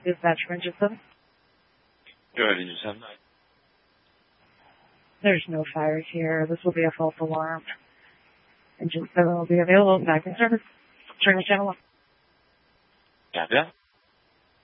Dispatch for Engine 7. Go ahead, Engine 7. There's no fires here. This will be a false alarm. Engine 7 will be available back in service. Turn the channel off. Copy that.